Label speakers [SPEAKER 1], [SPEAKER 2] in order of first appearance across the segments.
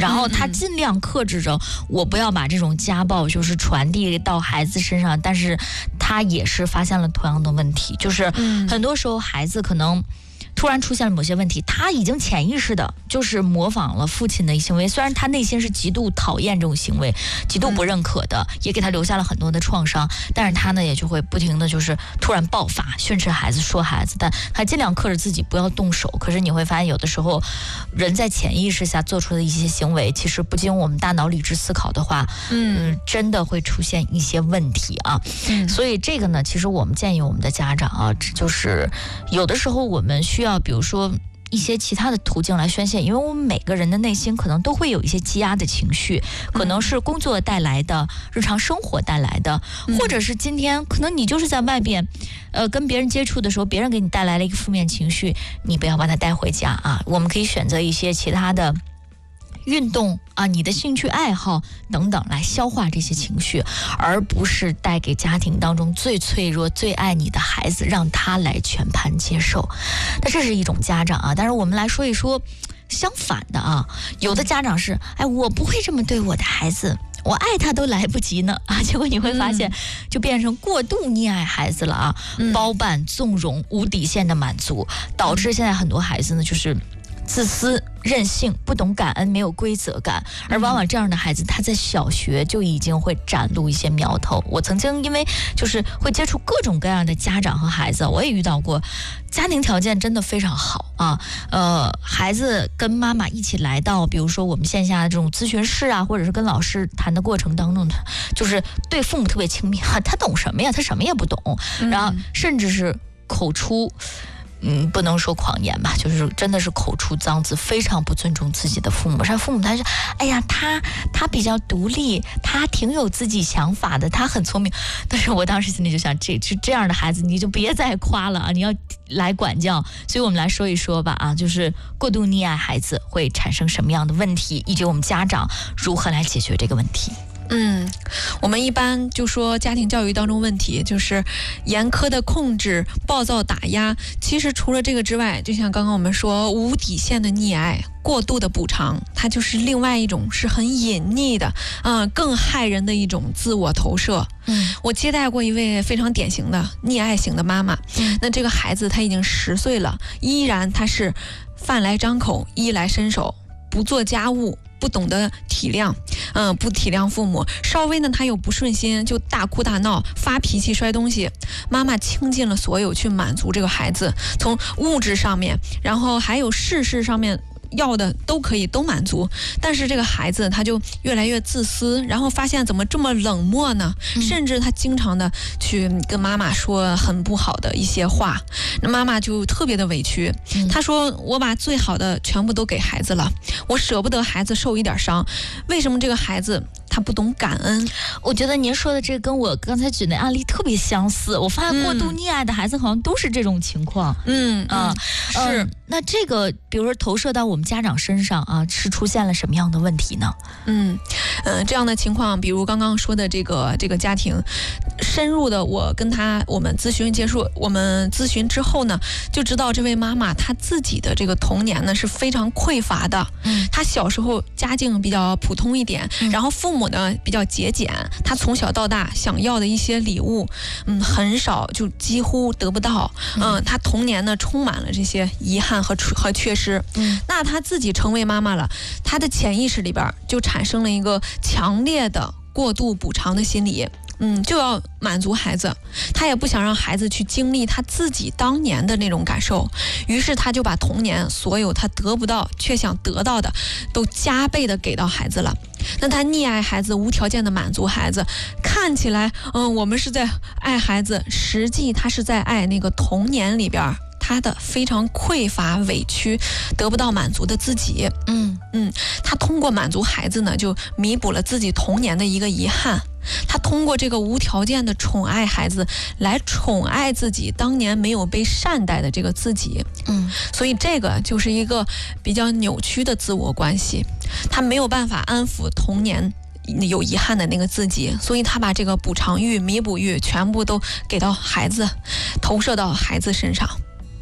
[SPEAKER 1] 然后他尽量克制着我不要把这种家暴就是传递到孩子身上，但是他也是发现了同样的问题，就是很多时候孩子可能突然出现了某些问题，他已经潜意识的就是模仿了父亲的行为，虽然他内心是极度讨厌这种行为，极度不认可的，也给他留下了很多的创伤，但是他呢也就会不停的就是突然爆发，训斥孩子，说孩子，但他尽量克制自己不要动手。可是你会发现有的时候人在潜意识下做出的一些行为，其实不经我们大脑理智思考的话，真的会出现一些问题啊。所以这个呢，其实我们建议我们的家长啊，就是有的时候我们需要比如说一些其他的途径来宣泄，因为我们每个人的内心可能都会有一些积压的情绪，可能是工作带来的，日常生活带来的，或者是今天可能你就是在外边跟别人接触的时候，别人给你带来了一个负面情绪，你不要把它带回家啊。我们可以选择一些其他的运动啊，你的兴趣爱好等等来消化这些情绪，而不是带给家庭当中最脆弱最爱你的孩子，让他来全盘接受。那这是一种家长啊，但是我们来说一说相反的啊，有的家长是我不会这么对我的孩子，我爱他都来不及呢啊！结果你会发现，就变成过度溺爱孩子了啊，包办、纵容、无底线的满足，导致现在很多孩子呢就是自私、任性、不懂感恩、没有规则感，而往往这样的孩子，他在小学就已经会展露一些苗头。我曾经因为就是会接触各种各样的家长和孩子，我也遇到过家庭条件真的非常好啊，孩子跟妈妈一起来到，比如说我们线下的这种咨询室啊，或者是跟老师谈的过程当中，就是对父母特别亲密啊，他懂什么呀？他什么也不懂，然后甚至是口出。不能说狂言吧，就是真的是口出脏字，非常不尊重自己的父母。像父母他是，他比较独立，他挺有自己想法的，他很聪明。但是我当时心里就想，这样的孩子你就别再夸了啊，你要来管教。所以我们来说一说吧啊，就是过度溺爱孩子会产生什么样的问题，以及我们家长如何来解决这个问题。
[SPEAKER 2] 我们一般就说家庭教育当中问题就是严苛的控制、暴躁打压。其实除了这个之外，就像刚刚我们说无底线的溺爱、过度的补偿，它就是另外一种是很隐匿的，更害人的一种自我投射。我接待过一位非常典型的溺爱型的妈妈，那这个孩子他已经10岁了，依然他是饭来张口、衣来伸手，不做家务。不懂得体谅，不体谅父母，稍微呢他有不顺心就大哭大闹、发脾气、摔东西。妈妈倾尽了所有去满足这个孩子，从物质上面，然后还有事上面要的都可以都满足，但是这个孩子他就越来越自私，然后发现怎么这么冷漠呢？甚至他经常的去跟妈妈说很不好的一些话，那妈妈就特别的委屈。他说我把最好的全部都给孩子了，我舍不得孩子受一点伤，为什么这个孩子他不懂感恩？
[SPEAKER 1] 我觉得您说的这个跟我刚才举的案例特别相似，我发现过度溺爱的孩子好像都是这种情况。
[SPEAKER 2] 是。
[SPEAKER 1] 那这个比如说投射到我们家长身上啊，是出现了什么样的问题呢？
[SPEAKER 2] 这样的情况，比如刚刚说的这个家庭，深入的我们咨询结束，我们咨询之后呢，就知道这位妈妈她自己的这个童年呢是非常匮乏的。她小时候家境比较普通一点，然后父母呢比较节俭，她从小到大想要的一些礼物，很少，就几乎得不到。她童年呢充满了这些遗憾和缺失。那她自己成为妈妈了，她的潜意识里边就产生了一个强烈的过度补偿的心理。就要满足孩子，他也不想让孩子去经历他自己当年的那种感受，于是他就把童年所有他得不到却想得到的都加倍的给到孩子了。那他溺爱孩子，无条件的满足孩子，看起来我们是在爱孩子，实际他是在爱那个童年里边他的非常匮乏、委屈、得不到满足的自己。他通过满足孩子呢，就弥补了自己童年的一个遗憾。他通过这个无条件的宠爱孩子，来宠爱自己当年没有被善待的这个自己。所以这个就是一个比较扭曲的自我关系，他没有办法安抚童年有遗憾的那个自己，所以他把这个补偿欲、弥补欲全部都给到孩子，投射到孩子身上。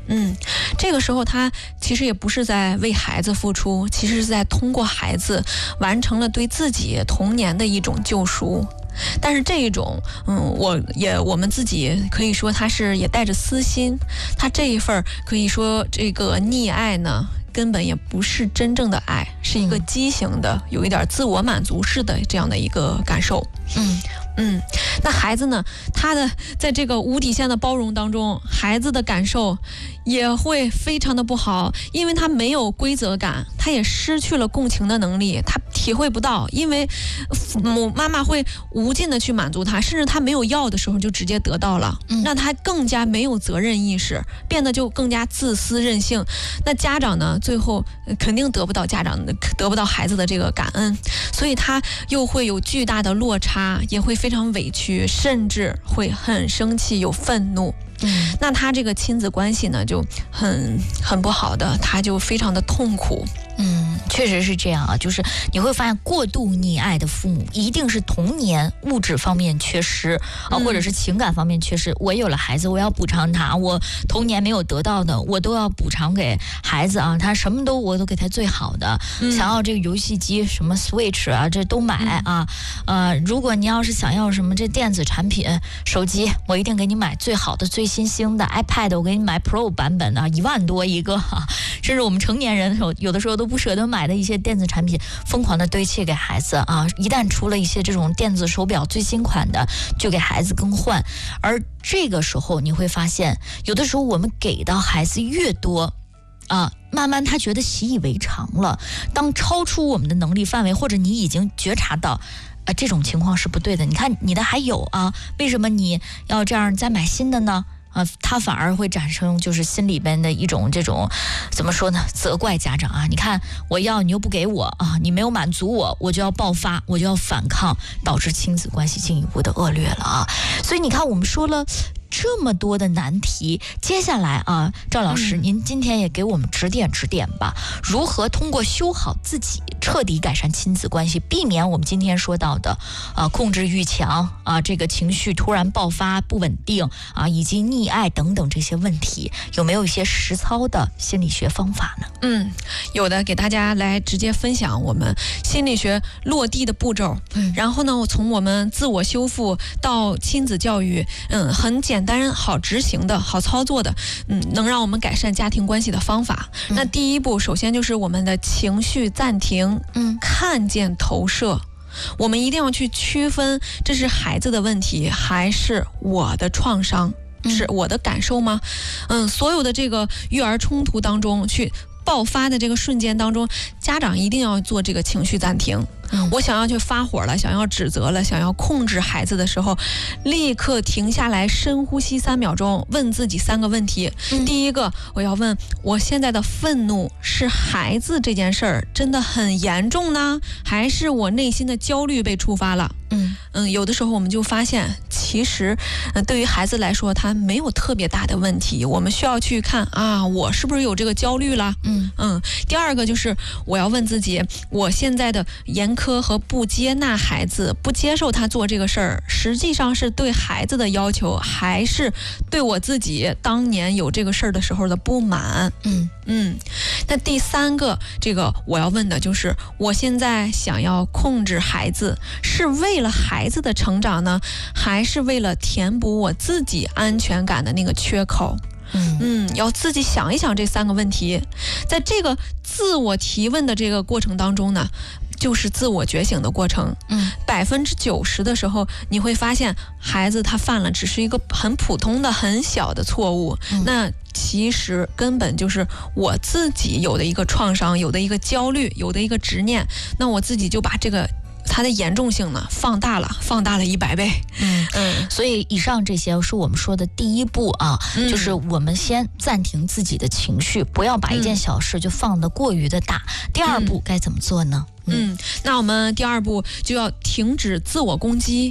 [SPEAKER 2] 这个时候他其实也不是在为孩子付出，其实是在通过孩子完成了对自己童年的一种救赎。但是这一种，我们自己可以说他是也带着私心，他这一份可以说这个溺爱呢，根本也不是真正的爱，是一个畸形的，有一点自我满足式的这样的一个感受。那孩子呢，他的在这个无底线的包容当中，孩子的感受也会非常的不好，因为他没有规则感，他也失去了共情的能力，他体会不到，因为妈妈会无尽的去满足他，甚至他没有要的时候就直接得到了，那他更加没有责任意识，变得就更加自私任性。那家长呢，最后肯定得不到孩子的这个感恩，所以他又会有巨大的落差，也会非常委屈，甚至会很生气，有愤怒。那他这个亲子关系呢，就很不好的，他就非常的痛苦。
[SPEAKER 1] 确实是这样啊，就是你会发现过度溺爱的父母一定是童年物质方面缺失啊，或者是情感方面缺失。我有了孩子，我要补偿他，我童年没有得到的，我都要补偿给孩子啊。他什么我都给他最好的，想要这个游戏机什么 Switch 啊，这都买啊。如果你要是想要什么这电子产品手机，我一定给你买最好的最新兴的 iPad， 我给你买 Pro 版本的，1万多一个哈。甚至我们成年人有的时候都不舍得买的一些电子产品，疯狂的堆砌给孩子啊！一旦出了一些这种电子手表最新款的，就给孩子更换。而这个时候你会发现，有的时候我们给到孩子越多啊，慢慢他觉得习以为常了。当超出我们的能力范围，或者你已经觉察到这种情况是不对的，你看你的还有啊，为什么你要这样再买新的呢？他反而会产生就是心里边的一种这种怎么说呢，责怪家长啊，你看我要你又不给我啊，你没有满足我，我就要爆发，我就要反抗，导致亲子关系进一步的恶劣了啊。所以你看我们说了这么多的难题，接下来啊，赵老师，您今天也给我们指点指点吧，如何通过修好自己，彻底改善亲子关系，避免我们今天说到的控制欲强啊，这个情绪突然爆发不稳定啊，以及溺爱等等这些问题，有没有一些实操的心理学方法呢？
[SPEAKER 2] 有的，给大家来直接分享我们心理学落地的步骤。然后呢，从我们自我修复到亲子教育，很简单好执行的好操作的，能让我们改善家庭关系的方法。那第一步，首先就是我们的情绪暂停，看见投射。我们一定要去区分，这是孩子的问题还是我的创伤，是我的感受吗？所有的这个育儿冲突当中去爆发的这个瞬间当中，家长一定要做这个情绪暂停。我想要去发火了，想要指责了，想要控制孩子的时候，立刻停下来，深呼吸3秒钟，问自己3个问题。第一个，我要问，我现在的愤怒是孩子这件事儿真的很严重呢，还是我内心的焦虑被触发了？有的时候我们就发现，其实对于孩子来说，他没有特别大的问题，我们需要去看啊，我是不是有这个焦虑了？第二个就是我要问自己，我现在的严苛和不接纳孩子，不接受他做这个事儿，实际上是对孩子的要求，还是对我自己当年有这个事儿的时候的不满？那第3个，这个我要问的就是，我现在想要控制孩子，是为了孩子的成长呢，还是为了填补我自己安全感的那个缺口？要自己想一想这3个问题。在这个自我提问的这个过程当中呢，就是自我觉醒的过程。90%的时候，你会发现孩子他犯了只是一个很普通的很小的错误，那其实根本就是我自己有的一个创伤，有的一个焦虑，有的一个执念，那我自己就把这个它的严重性呢放大了100倍。
[SPEAKER 1] 所以以上这些是我们说的第一步啊，就是我们先暂停自己的情绪，不要把一件小事就放得过于的大。第二步该怎么做呢？
[SPEAKER 2] 那我们第2步就要停止自我攻击，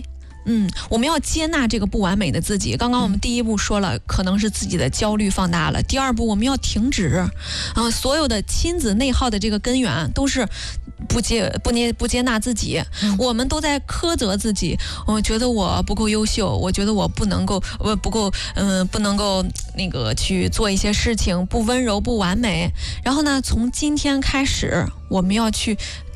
[SPEAKER 2] 我们要接纳这个不完美的自己。刚刚我们第一步说了，可能是自己的焦虑放大了。第二步，我们要停止，所有的亲子内耗的这个根源都是不接纳自己。我们都在苛责自己，我觉得我不够优秀，我觉得我不能够那个去做一些事情，不温柔不完美。然后呢，从今天开始，我们要去